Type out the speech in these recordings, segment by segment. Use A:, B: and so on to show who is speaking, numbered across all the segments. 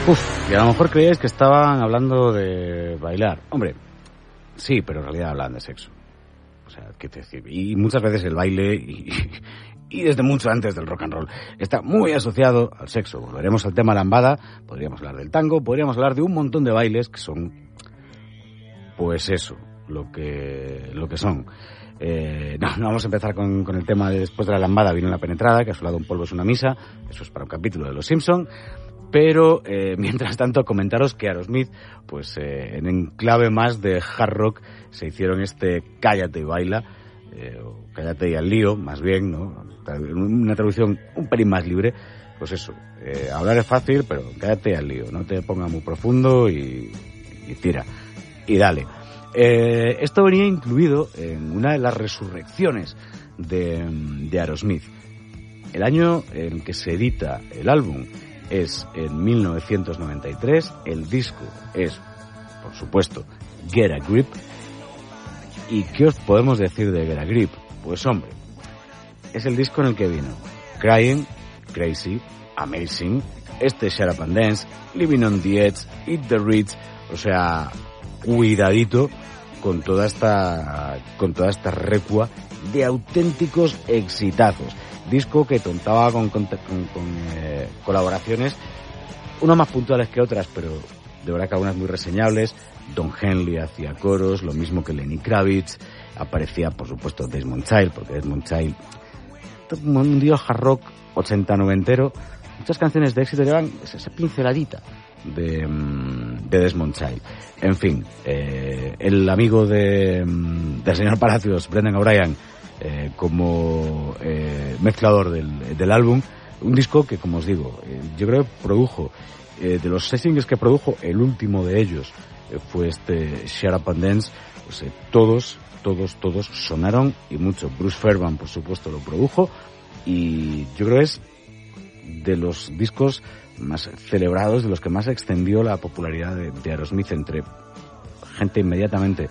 A: Uf, y a lo mejor creíais que estaban hablando de bailar. Hombre, sí, pero en realidad hablan de sexo. O sea, ¿qué te decir? Y muchas veces el baile, y desde mucho antes del rock and roll, está muy asociado al sexo. Volveremos al tema lambada, podríamos hablar del tango, podríamos hablar de un montón de bailes que son, pues eso, lo que son. No vamos a empezar con el tema de después de la lambada vino la penetrada, que a su lado un polvo es una misa, eso es para un capítulo de Los Simpson. Pero, mientras tanto, comentaros que Aerosmith, pues en enclave más de hard rock, se hicieron este Cállate y baila, o Cállate y al lío, más bien, ¿no? Una traducción un pelín más libre, pues eso, hablar es fácil, pero cállate y al lío, no te pongas muy profundo y tira, y dale. Esto venía incluido en una de las resurrecciones de Aerosmith. El año en que se edita el álbum es en 1993, el disco es, por supuesto, Get a Grip. ¿Y qué os podemos decir de Get a Grip? Pues hombre, es el disco en el que vino Crying, Crazy, Amazing, Shut Up and Dance, Living on the Edge, Eat the Rich, o sea, cuidadito con toda esta recua de auténticos exitazos. Disco que contaba con colaboraciones, unas más puntuales que otras, pero de verdad que algunas muy reseñables. Don Henley hacía coros, lo mismo que Lenny Kravitz, aparecía por supuesto Desmond Child, porque Desmond Child, un dios hard rock 80-90ero, muchas canciones de éxito llevan esa pinceladita de Desmond Child. En fin, el amigo del señor Palacios, Brendan O'Brien, como mezclador del álbum, un disco que, como os digo, yo creo que produjo, de los 6 singles que produjo, el último de ellos fue Shut Up and Dance, pues todos sonaron y mucho. Bruce Fairbairn, por supuesto, lo produjo, y yo creo que es de los discos más celebrados, de los que más extendió la popularidad de Aerosmith entre gente inmediatamente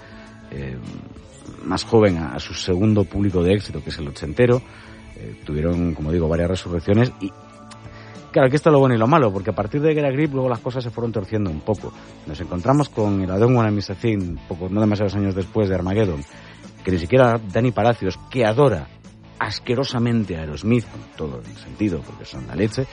A: más joven a su segundo público de éxito, que es el ochentero. Tuvieron, como digo, varias resurrecciones, y claro, aquí está lo bueno y lo malo, porque a partir de Get a Grip luego las cosas se fueron torciendo un poco. Nos encontramos con el I Don't Wanna Miss a Thing, no demasiados años después de Armageddon, que ni siquiera Dani Palacios, que adora asquerosamente a Aerosmith, con todo el sentido, porque son la leche,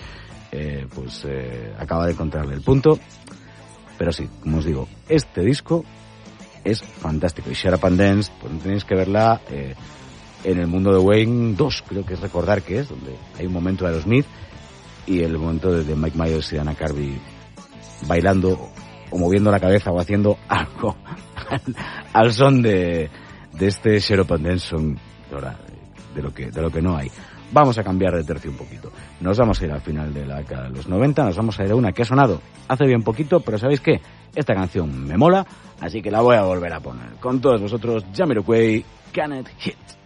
A: acaba de encontrarle el punto. Pero sí, como os digo, este disco es fantástico. Y Shut Up and Dance, pues no tenéis que verla en El Mundo de Wayne 2, creo que es recordar que es, donde hay un momento de Aerosmith y el momento de Mike Myers y Dana Carvey bailando o moviendo la cabeza o haciendo algo al son de este Shut Up and Dance, son de lo que no hay. Vamos a cambiar de tercio un poquito. Nos vamos a ir al final de la década de los 90, nos vamos a ir a una que ha sonado hace bien poquito, pero ¿sabéis qué? Esta canción me mola, así que la voy a volver a poner. Con todos vosotros, Jamiroquai, Can It Hit.